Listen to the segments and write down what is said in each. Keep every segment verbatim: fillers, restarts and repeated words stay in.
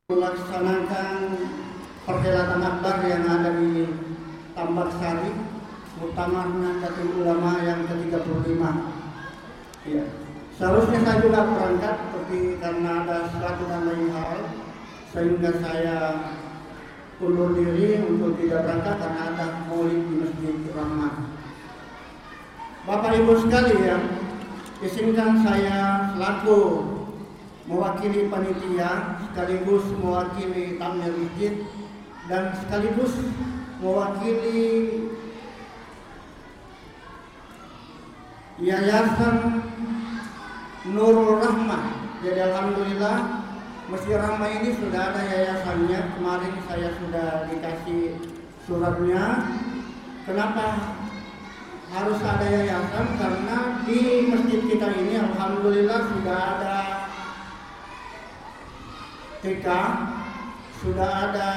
melaksanakan perhelatan akbar yang ada di Tambak Sari, Muktamar Nahdlatul Ulama yang ke tiga puluh lima. Ya. Seharusnya saya juga berangkat, tapi karena ada sesuatu dan lain hal, sehingga saya undur diri untuk tidak berangkat karena ada maulid di Masjid Rahmat. Bapak Ibu sekalian, izinkan saya selaku mewakili panitia, sekaligus mewakili takmir masjid, dan sekaligus mewakili Yayasan Nurul Rahmah. Jadi alhamdulillah Masjid Rahmah ini sudah ada yayasannya. Kemarin saya sudah dikasih suratnya. Kenapa harus ada yayasan? Karena di masjid kita ini alhamdulillah sudah ada T K, sudah ada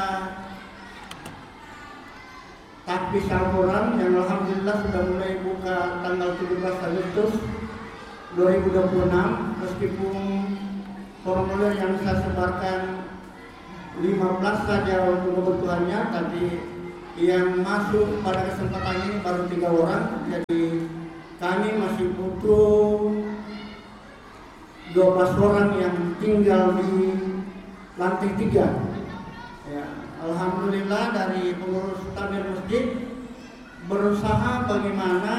Tahfiz Al-Quran yang alhamdulillah sudah mulai buka tanggal tujuh belas Agustus dua ribu dua puluh enam, meskipun formulir yang saya sebarkan lima belas saja untuk kebutuhannya, tapi yang masuk pada kesempatan ini baru tiga orang. Jadi kami masih butuh dua belas orang yang tinggal di lantai tiga. Ya, alhamdulillah dari pengurus takmir masjid berusaha bagaimana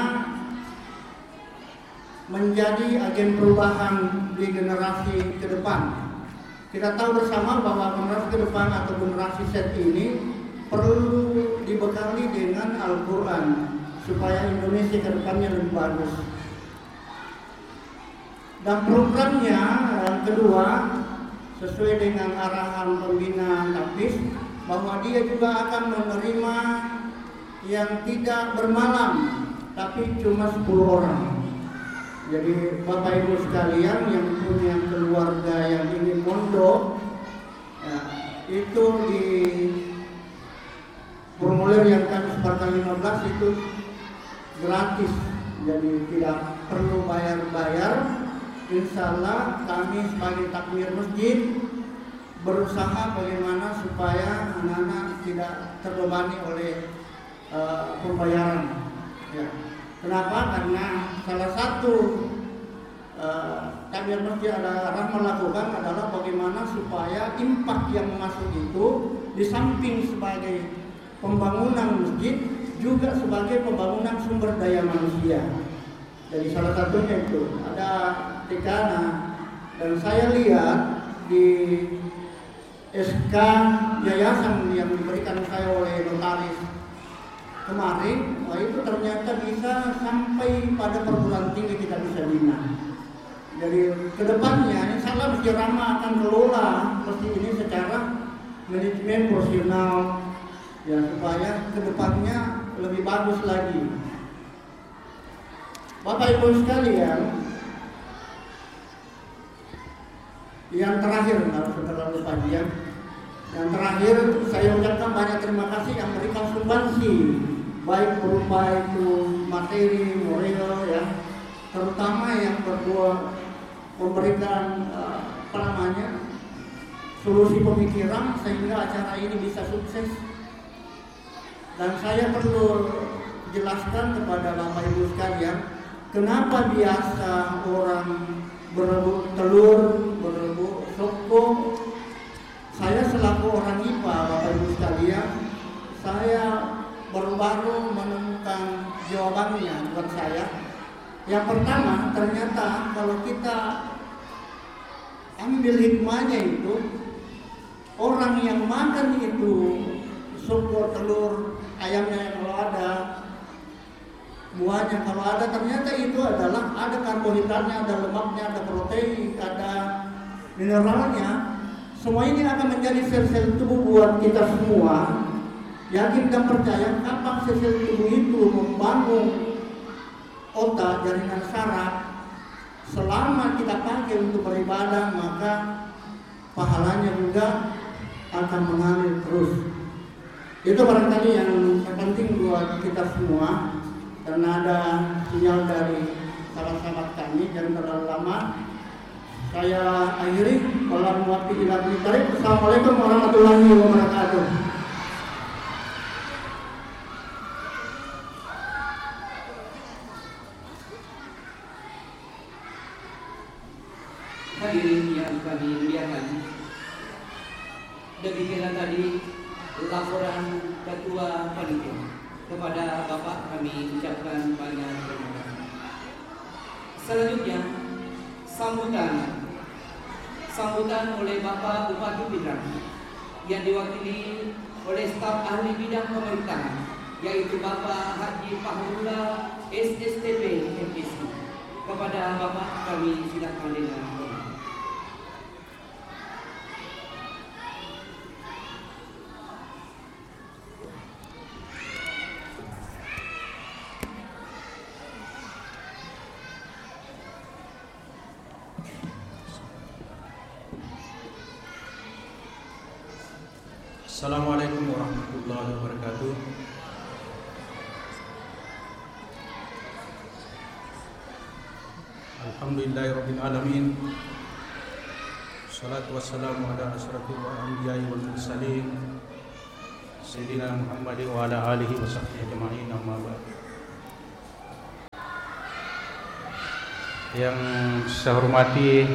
menjadi agen perubahan di generasi ke depan. Kita tahu bersama bahwa generasi ke depan atau generasi Z ini perlu dibekali dengan Al-Quran supaya Indonesia ke depannya lebih bagus. Dan programnya yang kedua sesuai dengan arahan pembina Tahfiz bahwa dia juga akan menerima yang tidak bermalam tapi cuma sepuluh orang. Jadi Bapak Ibu sekalian yang punya keluarga yang ingin mondok, ya, itu di formulir yang kami sebarkan lima belas itu gratis, jadi tidak perlu bayar-bayar. Insya Allah kami sebagai takmir masjid berusaha bagaimana supaya anak-anak tidak terbebani oleh uh, pembayaran. Ya. Kenapa? Karena salah satu uh, takmir masjid ada Rahmah lakukan adalah bagaimana supaya impak yang masuk itu di samping sebagai pembangunan masjid juga sebagai pembangunan sumber daya manusia. Jadi salah satunya itu ada Tikana, dan saya lihat di S K yayasan yang diberikan saya oleh notaris kemarin, wah itu ternyata bisa sampai pada perguruan tinggi kita bisa bina. Jadi kedepannya insya Allah Masjid Rahmah akan kelola masjid ini secara manajemen profesional, ya supaya kedepannya lebih bagus lagi. Bapak Ibu sekalian, yang terakhir, kalau sudah terlalu panjang, yang terakhir saya ucapkan banyak terima kasih yang memberikan sumbangsi, baik berupa itu materi, moral, ya, terutama yang berdua memberikan uh, apa namanya solusi pemikiran sehingga acara ini bisa sukses. Dan saya perlu jelaskan kepada Bapak Ibu sekalian, kenapa biasa orang berebut telur, berebut sokong. Saya selaku orang I P A, Bapak Ibu sekalian, saya baru-baru menemukan jawabannya buat saya. Yang pertama, ternyata kalau kita ambil hikmahnya itu, orang yang makan itu sokong telur, ayamnya kalau ada, buahnya kalau ada, ternyata itu adalah ada karbohidratnya, ada lemaknya, ada protein, ada mineralnya. Semua ini akan menjadi sel-sel tubuh buat kita semua. Yakin dan percaya kapan sel-sel tubuh itu membangun otak, jaringan saraf, selama kita pakai untuk beribadah, maka pahalanya juga akan mengalir terus. Itu barangkali yang penting buat kita semua. Karena ada sinyal dari salah sahabat kami yang terlalu lama, Saya akhiri. Walau waktu tidak ditarik. Assalamualaikum warahmatullahi wabarakatuh. Hadirin yang kami muliakan, demikianlah tadi laporan Ketua Panitia. Kepada Bapak kami ucapkan banyak terima kasih. Selanjutnya sambutan sambutan oleh Bapak Bupati Pindrang yang diwakili oleh staf ahli bidang pemerintahan, yaitu Bapak Haji Fahrullah S S T P M S I. Kepada Bapak kami silakan dengan hormat. Assalamualaikum warahmatullahi wabarakatuh. Alhamdulillahirabbil alamin. Wassalatu wassalamu ala asyrafil anbiya'i wal mursalin Sayyidina Muhammadin wa ala alihi wa sahbihi ajma'in, amma ba'd. Yang saya hormati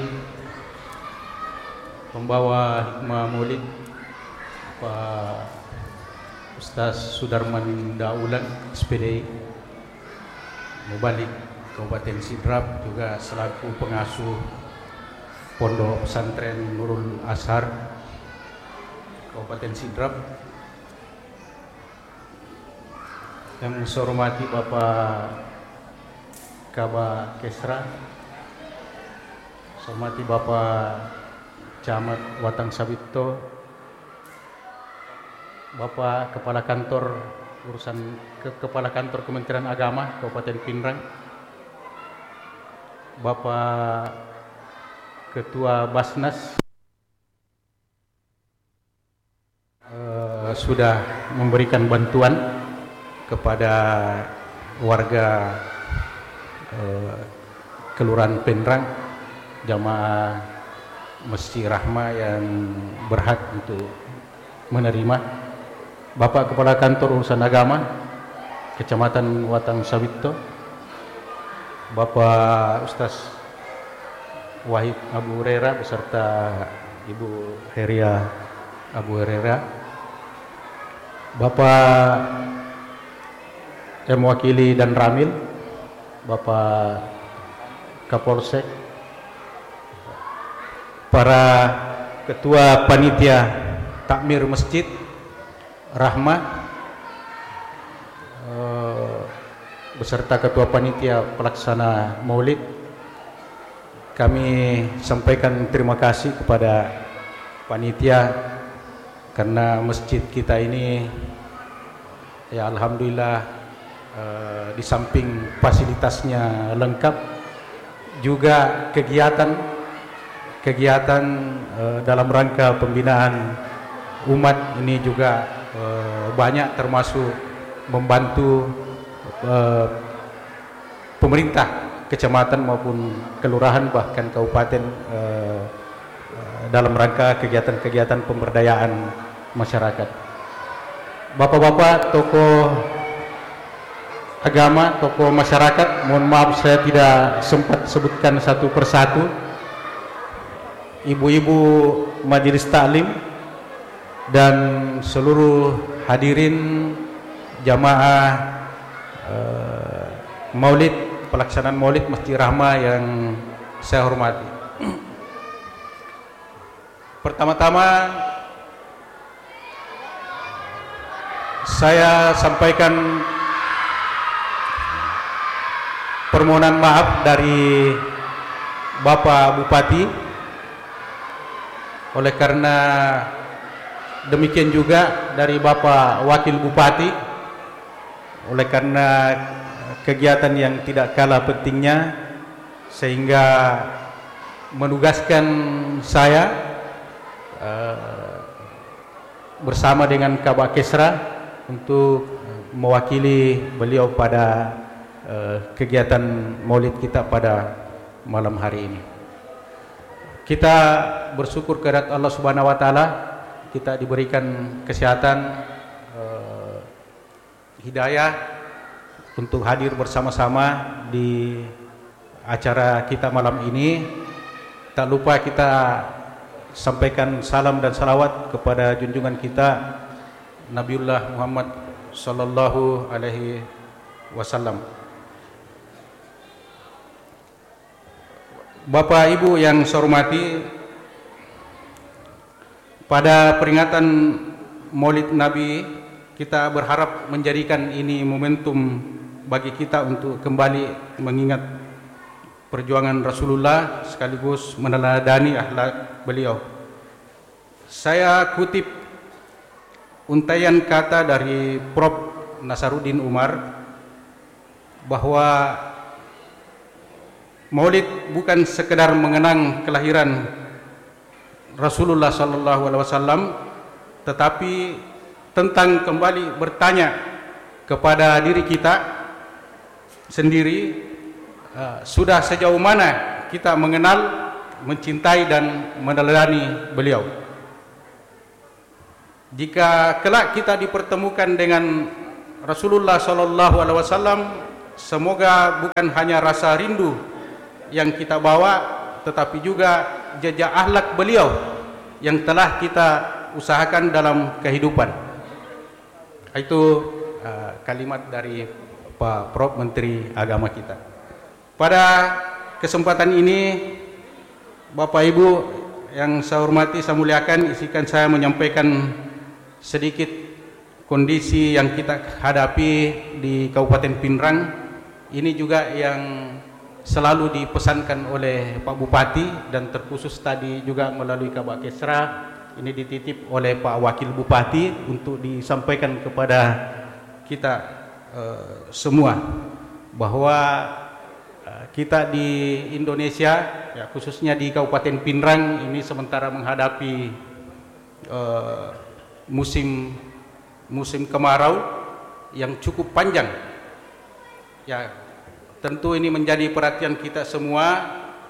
pembawa hikmah maulid Pak Ustaz Sudarman Daulan S P D I Mubalik Kabupaten Sidrap, juga selaku pengasuh Pondok Pesantren Nurul Azhar Kabupaten Sidrap. Yang saya hormati Bapak Kabak Kesra, saya hormati Bapak Camat Watang Sabito, Bapak Kepala Kantor urusan ke, Kepala Kantor Kementerian Agama Kabupaten Pindrang, Bapak Ketua Basnas uh, sudah memberikan bantuan kepada warga uh, Kelurahan Pindrang, jamaah Masjid Rahmah yang berhak untuk menerima. Bapak Kepala Kantor Urusan Agama Kecamatan Watang Sabito, Bapak Ustaz Wahid Abu Hurairah beserta Ibu Heria Abu Hurairah, Bapak yang mewakili dan Ramil, Bapak Kapolsek, para Ketua Panitia Takmir Masjid Rahmah uh, beserta Ketua Panitia Pelaksana Maulid, kami sampaikan terima kasih kepada panitia karena masjid kita ini ya alhamdulillah uh, di samping fasilitasnya lengkap, juga kegiatan kegiatan uh, dalam rangka pembinaan umat ini juga Uh, banyak, termasuk membantu uh, pemerintah kecamatan maupun kelurahan bahkan kabupaten uh, uh, dalam rangka kegiatan-kegiatan pemberdayaan masyarakat. Bapak-bapak tokoh agama, tokoh masyarakat, mohon maaf saya tidak sempat sebutkan satu persatu. Ibu-ibu majelis taklim dan seluruh hadirin jamaah uh, Maulid, pelaksanaan Maulid Masjid Rahmah yang saya hormati. Pertama-tama saya sampaikan permohonan maaf dari Bapak Bupati, oleh karena demikian juga dari Bapak Wakil Bupati, oleh karena kegiatan yang tidak kalah pentingnya sehingga menugaskan saya uh, bersama dengan Kabak Kesra untuk mewakili beliau pada uh, kegiatan Maulid kita pada malam hari ini. kita bersyukur kehadirat Allah Subhanahu wa taala, kita diberikan kesehatan, eh, hidayah untuk hadir bersama-sama di acara kita malam ini. Tak lupa kita sampaikan salam dan salawat kepada junjungan kita Nabiullah Muhammad sallallahu alaihi wasallam. Bapak Ibu yang saya hormati, pada peringatan Maulid Nabi, kita berharap menjadikan ini momentum bagi kita untuk kembali mengingat perjuangan Rasulullah sekaligus meneladani akhlak beliau. Saya kutip untaian kata dari Profesor Nasaruddin Umar bahwa Maulid bukan sekedar mengenang kelahiran Rasulullah sallallahu alaihi wasallam, tetapi tentang kembali bertanya kepada diri kita sendiri, uh, sudah sejauh mana kita mengenal, mencintai dan meneladani beliau. Jika kelak kita dipertemukan dengan Rasulullah sallallahu alaihi wasallam, semoga bukan hanya rasa rindu yang kita bawa, tetapi juga jejak akhlak beliau yang telah kita usahakan dalam kehidupan. Itu uh, kalimat dari Pak Prof Menteri Agama kita. Pada kesempatan ini, Bapak Ibu yang saya hormati, saya muliakan, izinkan saya menyampaikan sedikit kondisi yang kita hadapi di Kabupaten Pinrang. Ini juga yang selalu dipesankan oleh Pak Bupati dan terkhusus tadi juga melalui Kabak Kesra, ini dititip oleh Pak Wakil Bupati untuk disampaikan kepada kita uh, semua bahwa uh, kita di Indonesia, ya, khususnya di Kabupaten Pinrang ini sementara menghadapi uh, musim musim kemarau yang cukup panjang. Ya, tentu ini menjadi perhatian kita semua.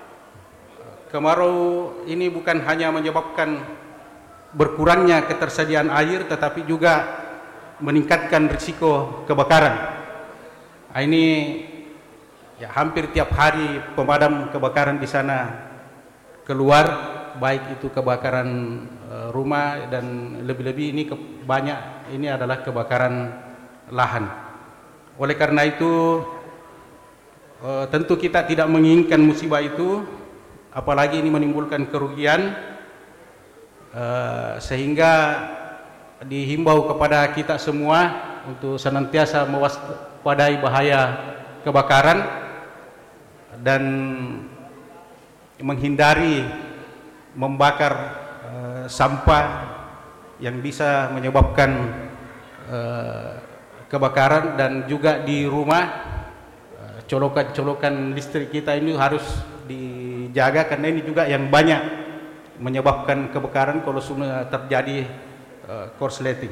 Kemarau ini bukan hanya menyebabkan berkurangnya ketersediaan air, tetapi juga meningkatkan risiko kebakaran. Ini ya, hampir tiap hari pemadam kebakaran di sana keluar, baik itu kebakaran e, rumah dan lebih-lebih ini ke, banyak ini adalah kebakaran lahan. Oleh karena itu, Uh, tentu kita tidak menginginkan musibah itu, apalagi ini menimbulkan kerugian, uh, sehingga dihimbau kepada kita semua untuk senantiasa mewaspadai bahaya kebakaran dan menghindari membakar uh, sampah yang bisa menyebabkan uh, kebakaran, dan juga di rumah colokan-colokan listrik kita ini harus dijaga, karena ini juga yang banyak menyebabkan kebakaran kalau sudah terjadi uh, korsleting.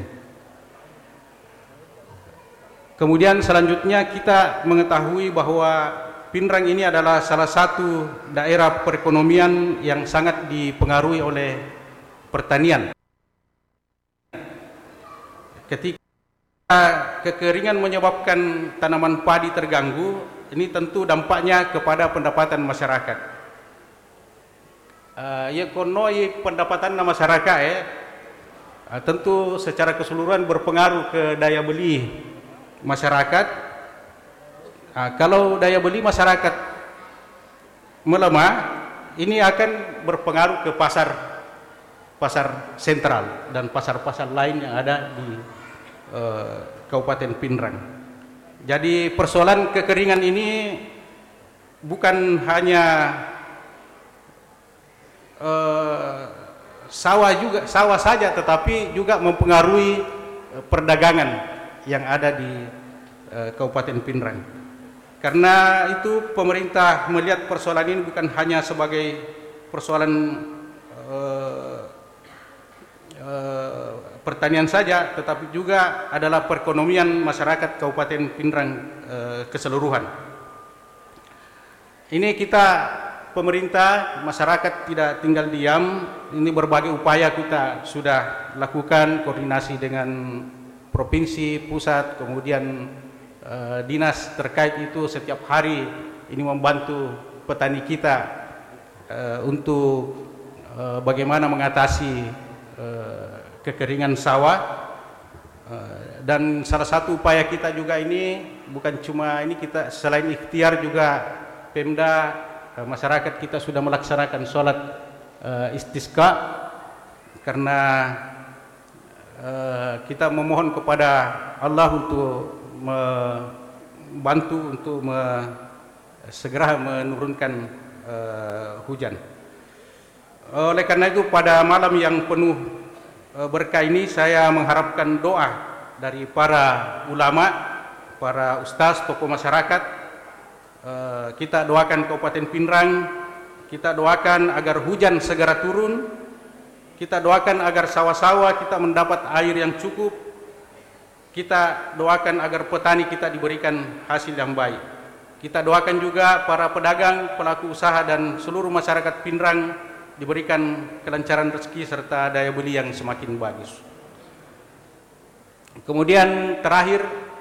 Kemudian selanjutnya kita mengetahui bahwa Pinrang ini adalah salah satu daerah perekonomian yang sangat dipengaruhi oleh pertanian. Ketika kekeringan menyebabkan tanaman padi terganggu, ini tentu dampaknya kepada pendapatan masyarakat. Uh, ya kono pendapatan masyarakat ya, uh, tentu secara keseluruhan berpengaruh ke daya beli masyarakat. Uh, kalau daya beli masyarakat melemah, ini akan berpengaruh ke pasar pasar sentral dan pasar-pasar lain yang ada di uh, Kabupaten Pinrang. Jadi persoalan kekeringan ini bukan hanya uh, sawah juga sawah saja, tetapi juga mempengaruhi uh, perdagangan yang ada di uh, Kabupaten Pinrang. Karena itu pemerintah melihat persoalan ini bukan hanya sebagai persoalan uh, uh, pertanian saja, tetapi juga adalah perekonomian masyarakat Kabupaten Pinrang e, keseluruhan. Ini kita pemerintah, masyarakat tidak tinggal diam. Ini berbagai upaya kita sudah lakukan, koordinasi dengan provinsi, pusat, kemudian eh, dinas terkait itu setiap hari ini membantu petani kita eh, untuk eh, bagaimana mengatasi eh, kekeringan sawah. Eh, dan salah satu upaya kita juga ini bukan cuma ini, kita selain ikhtiar juga Pemda, masyarakat kita sudah melaksanakan sholat uh, istisqa, karena uh, kita memohon kepada Allah untuk membantu untuk me, segera menurunkan uh, hujan. Oleh karena itu pada malam yang penuh uh, berkah ini saya mengharapkan doa dari para ulama, para ustaz, tokoh masyarakat. Uh, kita doakan Kabupaten Pinrang, kita doakan agar hujan segera turun, kita doakan agar sawah-sawah kita mendapat air yang cukup, kita doakan agar petani kita diberikan hasil yang baik. Kita doakan juga para pedagang, pelaku usaha dan seluruh masyarakat Pinrang diberikan kelancaran rezeki serta daya beli yang semakin bagus. Kemudian terakhir,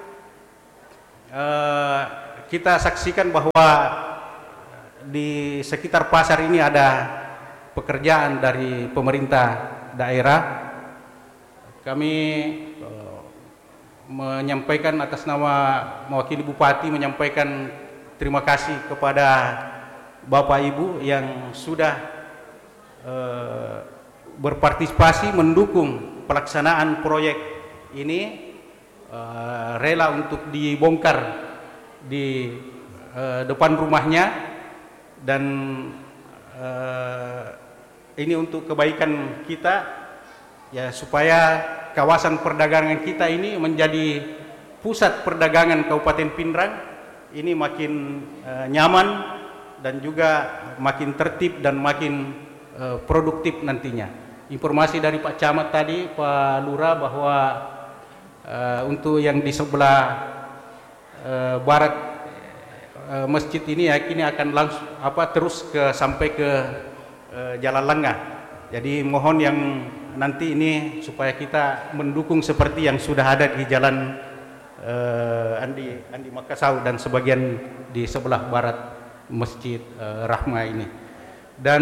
uh, kita saksikan bahwa di sekitar pasar ini ada pekerjaan dari pemerintah daerah. Kami uh, menyampaikan atas nama mewakili Bupati menyampaikan terima kasih kepada Bapak Ibu yang sudah uh, berpartisipasi mendukung pelaksanaan proyek ini, uh, rela untuk dibongkar di uh, depan rumahnya, dan uh, ini untuk kebaikan kita ya, supaya kawasan perdagangan kita ini menjadi pusat perdagangan Kabupaten Pinrang ini makin uh, nyaman dan juga makin tertib dan makin uh, produktif nantinya. Informasi dari Pak Camat tadi, Pak Lurah, bahwa uh, untuk yang di sebelah Uh, barat uh, masjid ini ya kini akan langsung apa terus ke sampai ke uh, Jalan Lengah. Jadi mohon yang nanti ini supaya kita mendukung seperti yang sudah ada di Jalan uh, Andi Andi Makassau dan sebagian di sebelah barat Masjid uh, Rahma ini. Dan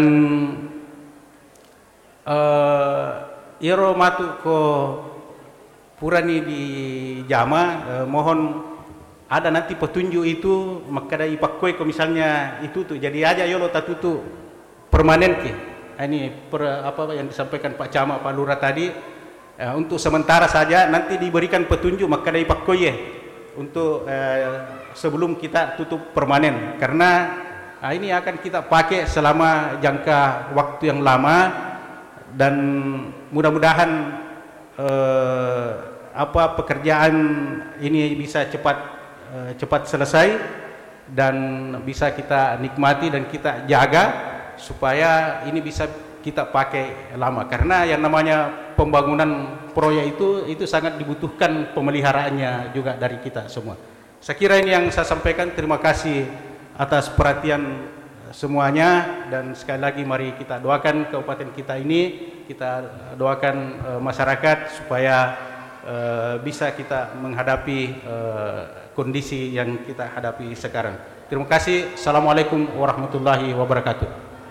uh, iro matu ko purani di Jama, uh, mohon ada nanti petunjuk itu, maka ada ipakoi ko misalnya itu tuh jadi aja yolo tatutu permanen ke. Ini per, apa yang disampaikan Pak Camat, Pak Lurah tadi, eh, untuk sementara saja nanti diberikan petunjuk maka ada ipakoi ya untuk eh, sebelum kita tutup permanen, karena eh, ini akan kita pakai selama jangka waktu yang lama, dan mudah-mudahan eh, apa pekerjaan ini bisa cepat cepat selesai dan bisa kita nikmati dan kita jaga supaya ini bisa kita pakai lama, karena yang namanya pembangunan proyek itu itu sangat dibutuhkan pemeliharaannya juga dari kita semua. Saya kira ini yang saya sampaikan. Terima kasih atas perhatian semuanya, dan sekali lagi mari kita doakan kabupaten kita ini, kita doakan uh, masyarakat supaya uh, bisa kita menghadapi uh, kondisi yang kita hadapi sekarang. Terima kasih. Assalamualaikum warahmatullahi wabarakatuh.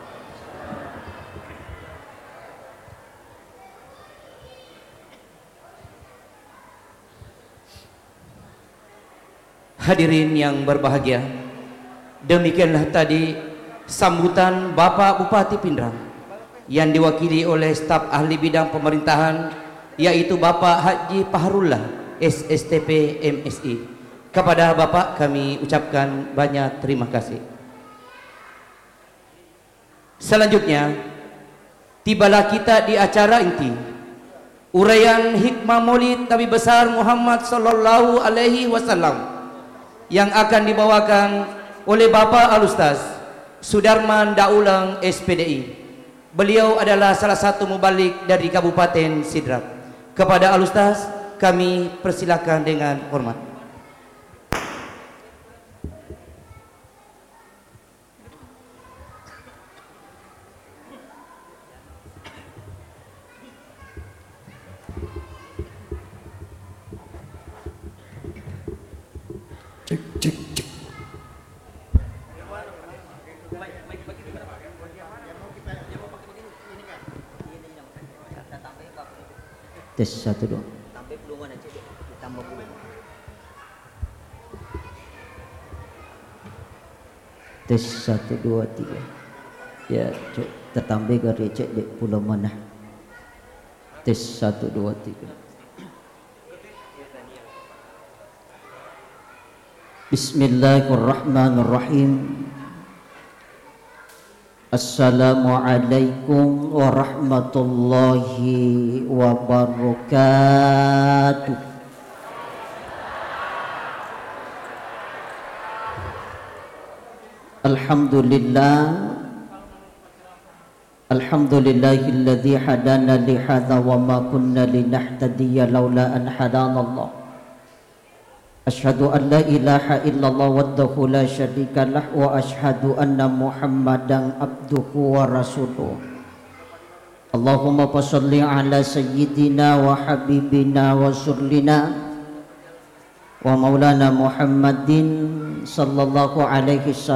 Hadirin yang berbahagia, demikianlah tadi sambutan Bapak Bupati Pinrang yang diwakili oleh staf ahli bidang pemerintahan, yaitu Bapak Haji Paharullah S S T P M S I. Kepada Bapak kami ucapkan banyak terima kasih. Selanjutnya, tibalah kita di acara inti, uraian hikmah Maulid Nabi besar Muhammad sallallahu alaihi wasallam yang akan dibawakan oleh Bapak Al-Ustaz Sudarman Daulang S P D I. Beliau adalah salah satu mubalik dari Kabupaten Sidrap. Kepada Al-Ustaz kami persilakan dengan hormat. Tes satu dua. Tambah belum aja deh, ditambah belum. Tes satu dua tiga. Ya, cek tertambah ke recek dek pulau mana? Tes satu dua tiga. Bismillahirrahmanirrahim. Assalamualaikum warahmatullahi wabarakatuh. Alhamdulillah. Alhamdulillahilladzi hadana li hadza wa ma kunna linahtadiya laula an hadanallah. Asyhadu an la ilaha illallah wahdahu la syarika lah wa asyhadu anna Muhammadan abduhu wa rasuluh. Allahumma shalli ala sayyidina wa habibina wa surlina wa maulana Muhammadin sallallahu alaihi wasallam